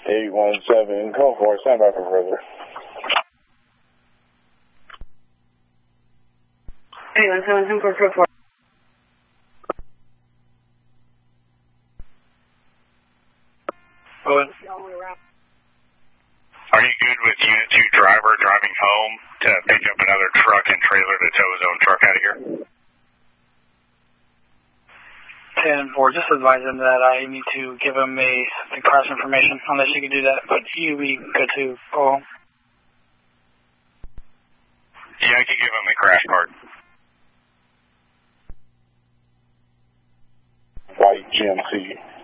817, call for stand by for further. 817, 1044. Owen. Are you good with Unit 2 driver driving home to pick up another truck and trailer to tow his own truck out of here? 10-4, just advise him that I need to give him the crash information, unless you can do that, but you be good to go home. Yeah, I can give him the crash card. White GMC.